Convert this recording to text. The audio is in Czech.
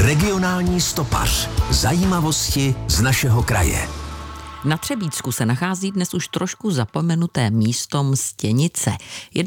Regionální stopař. Zajímavosti z našeho kraje. Na Třebíčsku se nachází dnes už trošku zapomenuté místo Mstěnice.